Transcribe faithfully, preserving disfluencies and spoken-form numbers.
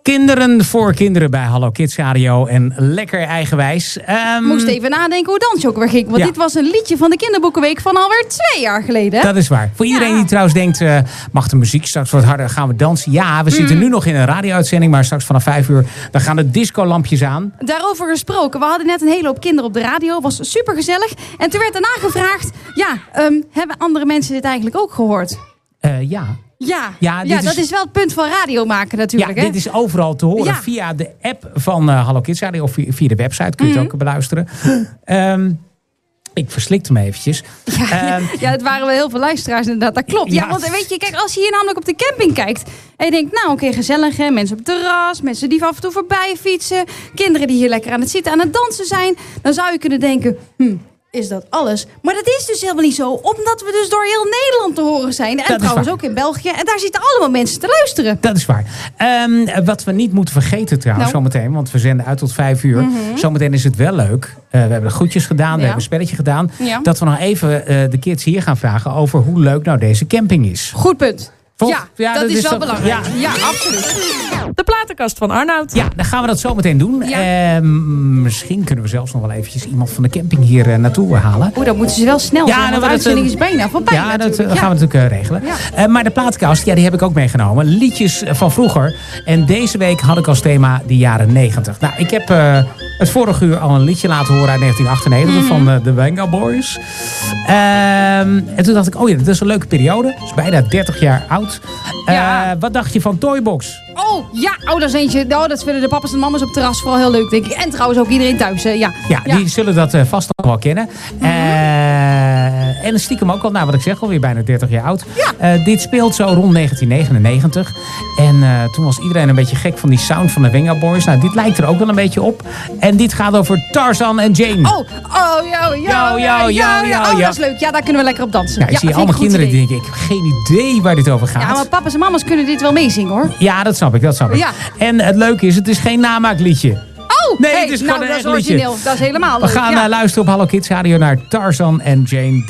Kinderen voor kinderen bij Hallo Kids Radio en lekker eigenwijs. Um, Moest even nadenken hoe dans ook weer ging. Want ja. dit was een liedje van de Kinderboekenweek van alweer twee jaar geleden. Dat is waar. Voor iedereen ja. die trouwens denkt, uh, mag de muziek straks wat harder, gaan we dansen? Ja, we mm. zitten nu nog in een radio-uitzending, maar straks vanaf vijf uur dan gaan de discolampjes aan. Daarover gesproken, we hadden net een hele hoop kinderen op de radio. Was super gezellig. En toen werd daarna gevraagd, ja, um, hebben andere mensen dit eigenlijk ook gehoord? Uh, ja. Ja, ja, ja is, dat is wel het punt van radio maken natuurlijk. Ja, hè? dit is overal te horen ja. via de app van uh, Hallo Kids Radio of via de website. Kun je mm-hmm. het ook beluisteren. Um, ik verslikte me eventjes. Ja, um, ja, het waren wel heel veel luisteraars inderdaad. Dat klopt. Ja, ja, want weet je, kijk, als je hier namelijk op de camping kijkt en je denkt, nou oké, okay, gezellig hè, mensen op het terras, mensen die af en toe voorbij fietsen, kinderen die hier lekker aan het zitten, aan het dansen zijn, dan zou je kunnen denken, hm, is dat alles? Maar dat is dus helemaal niet zo, omdat we dus door heel Nederland te horen zijn. En dat trouwens ook in België. En daar zitten allemaal mensen te luisteren. Dat is waar. Um, wat we niet moeten vergeten trouwens, nou. zometeen, want we zenden uit tot vijf uur. Mm-hmm. Zometeen is het wel leuk. Uh, we hebben de groetjes gedaan, we ja. hebben een spelletje gedaan. Ja. Dat we nog even uh, de kids hier gaan vragen over hoe leuk nou deze camping is. Goed punt. Vol? Ja, ja, dat, dat is, is wel toch belangrijk. Ja. ja, absoluut. De platenkast van Arnoud. Ja, dan gaan we dat zo meteen doen. Ja. Uh, misschien kunnen we zelfs nog wel eventjes iemand van de camping hier uh, naartoe halen. Oeh, dan moeten ze wel snel zijn, ja, want de uitzending is bijna voorbij. Ja, dat ja. gaan we natuurlijk uh, regelen. Ja. Uh, maar de platenkast, ja, die heb ik ook meegenomen. Liedjes van vroeger. En deze week had ik als thema de jaren negentig. Nou, ik heb uh, het vorige uur al een liedje laten horen uit negentien achtennegentig mm. van uh, de Venga Boys. Uh, en toen dacht ik, oh ja, dat is een leuke periode. Dat is bijna dertig jaar oud. Ja. Uh, wat dacht je van Toybox? Oh, ja. Oh, dat is eentje. Oh, dat vinden de papa's en mama's op het terras vooral heel leuk, denk ik. En trouwens ook iedereen thuis. Hè. Ja. Ja, ja, die zullen dat uh, vast nog wel kennen. Mm-hmm. Uh, en stiekem ook al, nou wat ik zeg, alweer bijna dertig jaar oud. Ja. Uh, dit speelt zo rond negentien negenennegentig. En uh, toen was iedereen een beetje gek van die sound van de Venga Boys. Nou, dit lijkt er ook wel een beetje op. En dit gaat over Tarzan en Jane. Oh, oh, yo, yo, yo, yo, yo. Oh, dat is leuk. Ja, daar kunnen we lekker op dansen. Ja, ik ja, zie allemaal kinderen die denken, ik heb geen idee waar dit over gaat. Ja, maar papa's en mama's kunnen dit wel meezingen, hoor. Ja, dat snap ik, dat snap ik. Ja. En het leuke is, het is geen namaakliedje. Oh, nee, hey, het is nou, gewoon dat een is origineel. liedje. Dat is helemaal We leuk. gaan ja. uh, luisteren op Hallo Kids Radio naar Tarzan en Jane.